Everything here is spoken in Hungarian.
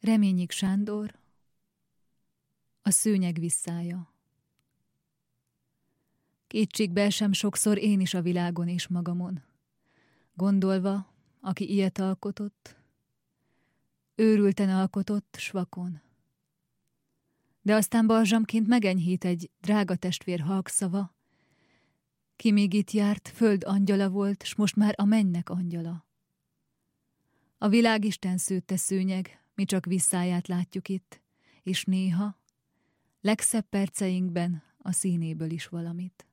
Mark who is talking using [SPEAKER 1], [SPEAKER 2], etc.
[SPEAKER 1] Reményik Sándor, a szőnyeg visszája. Kétségbe esem sokszor én is a világon és magamon, gondolva, aki ilyet alkotott, őrülten alkotott s vakon. De aztán balzsamként megenyhít egy drága testvér halkszava, ki még itt járt, föld angyala volt, s most már a mennynek angyala. A világ Isten szőtte szőnyeg, mi csak visszáját látjuk itt, és néha, legszebb perceinkben a színéből is valamit.